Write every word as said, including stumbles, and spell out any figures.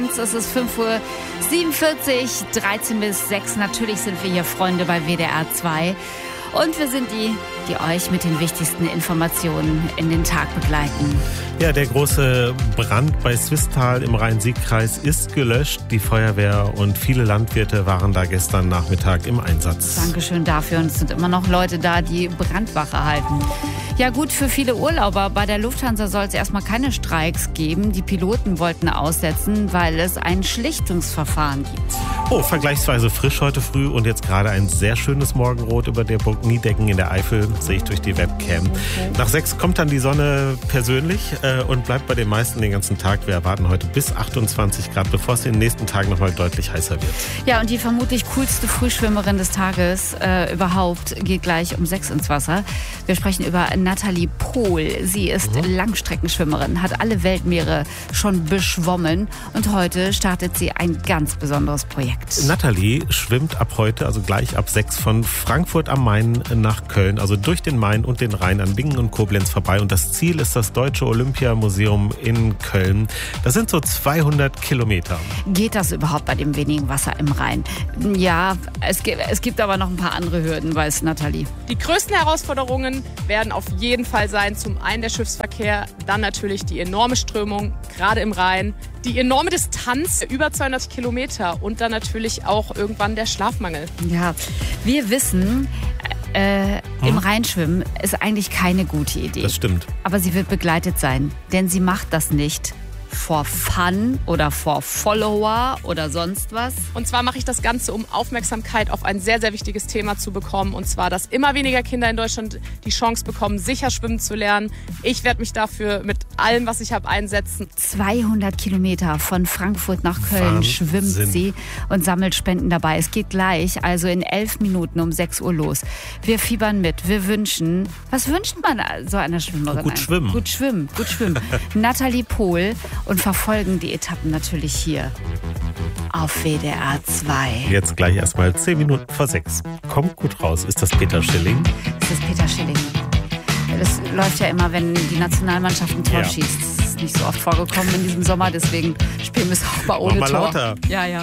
Es ist fünf Uhr siebenundvierzig, dreizehn bis sechs. Natürlich sind wir hier Freunde bei W D R zwei. Und wir sind die, die euch mit den wichtigsten Informationen in den Tag begleiten. Ja, der große Brand bei Swisttal im Rhein-Sieg-Kreis ist gelöscht. Die Feuerwehr und viele Landwirte waren da gestern Nachmittag im Einsatz. Dankeschön dafür. Und es sind immer noch Leute da, die Brandwache halten. Ja gut, für viele Urlauber. Bei der Lufthansa soll es erstmal keine Streiks geben. Die Piloten wollten aussetzen, weil es ein Schlichtungsverfahren gibt. Oh, vergleichsweise frisch heute früh und jetzt gerade ein sehr schönes Morgenrot über der Burg Niedecken in der Eifel, sehe ich durch die Webcam. Nach sechs kommt dann die Sonne persönlich äh, und bleibt bei den meisten den ganzen Tag. Wir erwarten heute bis achtundzwanzig Grad, bevor es in den nächsten Tagen nochmal deutlich heißer wird. Ja, und die vermutlich coolste Frühschwimmerin des Tages äh, überhaupt geht gleich um sechs ins Wasser. Wir sprechen über Nathalie Pohl. Sie ist mhm. Langstreckenschwimmerin, hat alle Weltmeere schon beschwommen und heute startet sie ein ganz besonderes Projekt. Nathalie schwimmt ab heute, also gleich ab sechs, von Frankfurt am Main nach Köln, also durch den Main und den Rhein an Bingen und Koblenz vorbei. Und das Ziel ist das Deutsche Olympiamuseum in Köln. Das sind so zweihundert Kilometer. Geht das überhaupt bei dem wenigen Wasser im Rhein? Ja, es gibt, es gibt aber noch ein paar andere Hürden, weiß Nathalie. Die größten Herausforderungen werden auf jeden Fall sein, zum einen der Schiffsverkehr, dann natürlich die enorme Strömung, gerade im Rhein, die enorme Distanz, über zweihundert Kilometer und dann natürlich auch irgendwann der Schlafmangel. Ja, wir wissen, äh, hm? im Rheinschwimmen ist eigentlich keine gute Idee. Das stimmt. Aber sie wird begleitet sein, denn sie macht das nicht for fun oder for Follower oder sonst was. Und zwar mache ich das Ganze, um Aufmerksamkeit auf ein sehr, sehr wichtiges Thema zu bekommen. Und zwar, dass immer weniger Kinder in Deutschland die Chance bekommen, sicher schwimmen zu lernen. Ich werde mich dafür mit allem, was ich habe, einsetzen. zweihundert Kilometer von Frankfurt nach Köln Wahnsinn. Schwimmt sie und sammelt Spenden dabei. Es geht gleich, also in elf Minuten um sechs Uhr los. Wir fiebern mit. Wir wünschen, was wünscht man so einer Schwimmerin? Gut schwimmen. Gut schwimmen, gut schwimmen. Nathalie Pohl und verfolgen die Etappen natürlich hier auf W D R zwei. Jetzt gleich erstmal zehn Minuten vor sechs. Kommt gut raus. Ist das Peter Schilling? Das ist Peter Schilling. Das läuft ja immer, wenn die Nationalmannschaft ein Tor Ja. schießt. Das ist nicht so oft vorgekommen in diesem Sommer, deswegen spielen wir es auch mal ohne Mach mal Tor. lauter. Ja, ja.